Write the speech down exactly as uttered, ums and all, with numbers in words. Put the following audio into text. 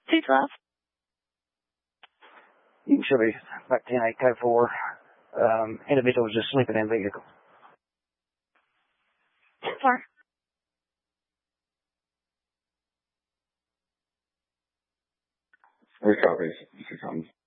two twelve. You should be back ten eight code four. Um, individual was just sleeping in vehicle. Four. Three copies. Two times.